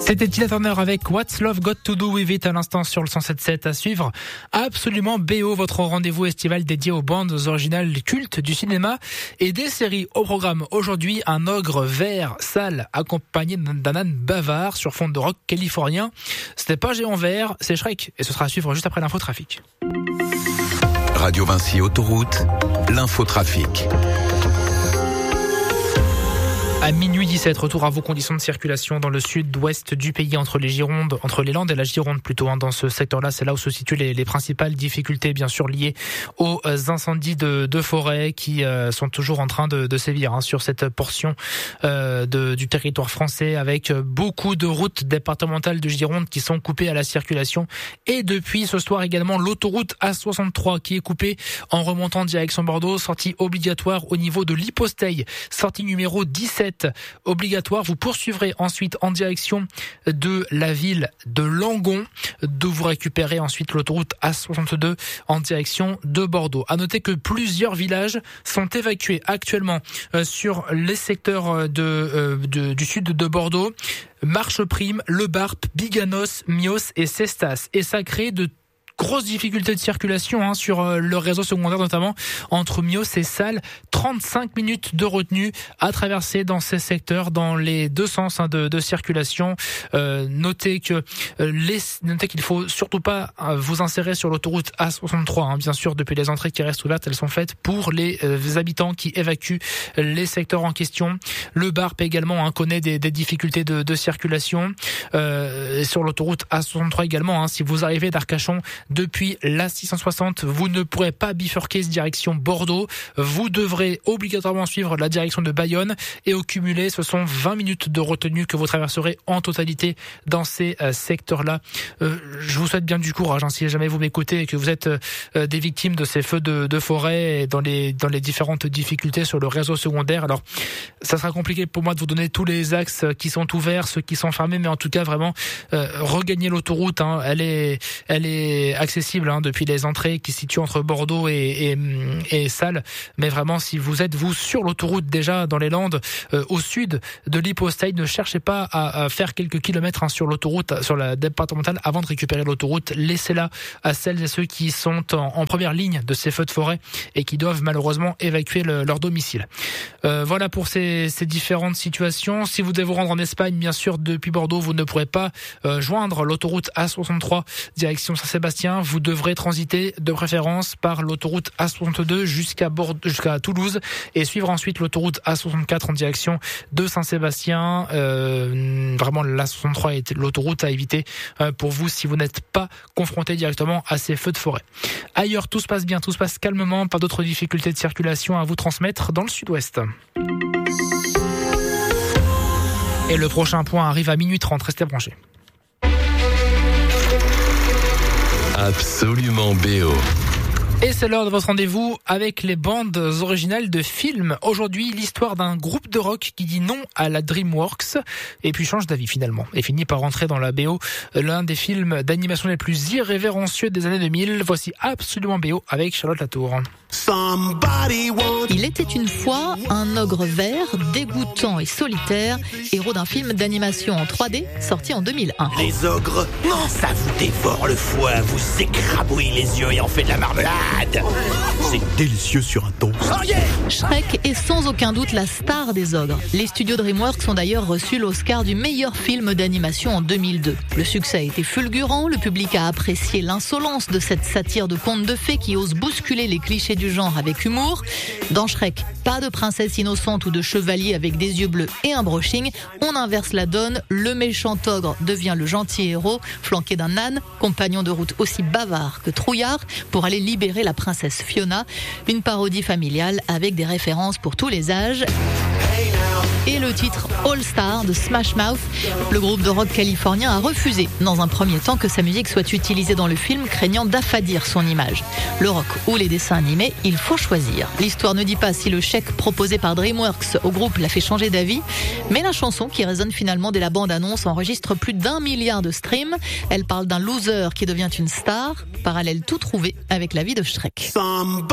C'était Tina Turner avec What's Love Got to Do With It à l'instant sur le 107.7 à suivre. Absolument BO, votre rendez-vous estival dédié aux bandes originales cultes du cinéma et des séries. Au programme aujourd'hui, un ogre vert sale accompagné d'un âne bavard sur fond de rock californien. Ce n'est pas Géant Vert, c'est Shrek et ce sera à suivre juste après l'infotrafic. Radio Vinci Autoroute, l'infotrafic. À minuit 17, retour à vos conditions de circulation dans le sud-ouest du pays entre les Landes et la Gironde plutôt. Dans ce secteur-là, c'est là où se situent les principales difficultés, bien sûr, liées aux incendies de forêt qui sont toujours en train de sévir sur cette portion du territoire français, avec beaucoup de routes départementales de Gironde qui sont coupées à la circulation. Et depuis ce soir également, l'autoroute A63 qui est coupée en remontant direction Bordeaux, sortie obligatoire au niveau de l'Hyposteil, sortie numéro 17. Obligatoire. Vous poursuivrez ensuite en direction de la ville de Langon, d'où vous récupérez ensuite l'autoroute A62 en direction de Bordeaux. À noter que plusieurs villages sont évacués actuellement sur les secteurs du sud de Bordeaux. Marcheprime, Le Barp, Biganos, Mios et Cestas. Et ça crée de grosses difficultés de circulation sur le réseau secondaire, notamment entre Mios et Salles. 35 minutes de retenue à traverser dans ces secteurs, dans les deux sens de circulation. Notez qu'il faut surtout pas vous insérer sur l'autoroute A63. Bien sûr, depuis les entrées qui restent ouvertes, elles sont faites pour les habitants qui évacuent les secteurs en question. Le Barp également connaît des difficultés de circulation. Sur l'autoroute A63 également, si vous arrivez d'Arcachon depuis la 660, vous ne pourrez pas bifurquer direction Bordeaux. Vous devrez obligatoirement suivre la direction de Bayonne et au cumulé, ce sont 20 minutes de retenue que vous traverserez en totalité dans ces secteurs-là. Je vous souhaite bien du courage si jamais vous m'écoutez et que vous êtes des victimes de ces feux de forêt et dans les différentes difficultés sur le réseau secondaire. Alors, ça sera compliqué pour moi de vous donner tous les axes qui sont ouverts, ceux qui sont fermés, mais en tout cas, vraiment, regagner l'autoroute. Elle est accessible depuis les entrées qui se situent entre Bordeaux et Salles. Mais vraiment, si vous êtes sur l'autoroute déjà dans les Landes, au sud de l'Hyposteil, ne cherchez pas à faire quelques kilomètres sur l'autoroute, sur la départementale, avant de récupérer l'autoroute. Laissez-la à celles et ceux qui sont en première ligne de ces feux de forêt et qui doivent malheureusement évacuer leur domicile. Voilà pour ces différentes situations. Si vous devez vous rendre en Espagne, bien sûr, depuis Bordeaux, vous ne pourrez pas joindre l'autoroute A63 direction Saint-Sébastien. Vous devrez transiter de préférence par l'autoroute A62 jusqu'à Toulouse et suivre ensuite l'autoroute A64 en direction de Saint-Sébastien. Vraiment, l'A63 est l'autoroute à éviter pour vous si vous n'êtes pas confronté directement à ces feux de forêt. Ailleurs, tout se passe bien, tout se passe calmement, pas d'autres difficultés de circulation à vous transmettre dans le sud-ouest. Et le prochain point arrive à minuit 30, restez branchés. Absolument BO. Et c'est l'heure de votre rendez-vous avec les bandes originales de films. Aujourd'hui, l'histoire d'un groupe de rock qui dit non à la DreamWorks et puis change d'avis finalement et finit par rentrer dans la BO, l'un des films d'animation les plus irrévérencieux des années 2000. Voici Absolument BO avec Charlotte Latour. Il était une fois un ogre vert, dégoûtant et solitaire, héros d'un film d'animation en 3D sorti en 2001. Les ogres, non, ça vous dévore le foie, vous écrabouille les yeux et en fait de la marmelade. C'est délicieux sur un toast. Oh yeah! Shrek est sans aucun doute la star des ogres. Les studios DreamWorks ont d'ailleurs reçu l'Oscar du meilleur film d'animation en 2002. Le succès a été fulgurant, le public a apprécié l'insolence de cette satire de conte de fées qui ose bousculer les clichés du genre avec humour. Dans Shrek, pas de princesse innocente ou de chevalier avec des yeux bleus et un brushing. On inverse la donne, le méchant ogre devient le gentil héros, flanqué d'un âne, compagnon de route aussi bavard que trouillard, pour aller libérer la princesse Fiona. Une parodie familiale avec des références pour tous les âges. Et le titre All Star de Smash Mouth. Le groupe de rock californien a refusé dans un premier temps que sa musique soit utilisée dans le film, craignant d'affadir son image. Le rock ou les dessins animés, il faut choisir. L'histoire ne dit pas si le chèque proposé par DreamWorks au groupe l'a fait changer d'avis, mais la chanson qui résonne finalement dès la bande-annonce enregistre plus d'1 milliard de streams. Elle parle d'un loser qui devient une star, parallèle tout trouvé avec la vie de Shrek.